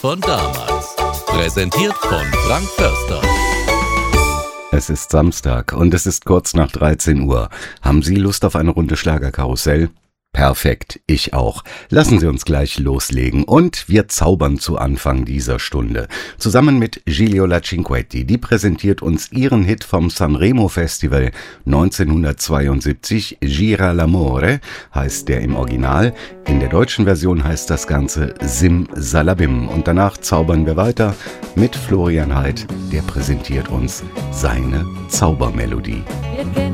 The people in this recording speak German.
von damals. Präsentiert von Frank Förster. Es ist Samstag und es ist kurz nach 13 Uhr. Haben Sie Lust auf eine Runde Schlagerkarussell? Perfekt, ich auch. Lassen Sie uns gleich loslegen und wir zaubern zu Anfang dieser Stunde. Zusammen mit Giglio La Cinquetti, die präsentiert uns ihren Hit vom Sanremo Festival 1972, Gira l'amore, heißt der im Original. In der deutschen Version heißt das Ganze Sim Salabim. Und danach zaubern wir weiter mit Florian Heidt, der präsentiert uns seine Zaubermelodie.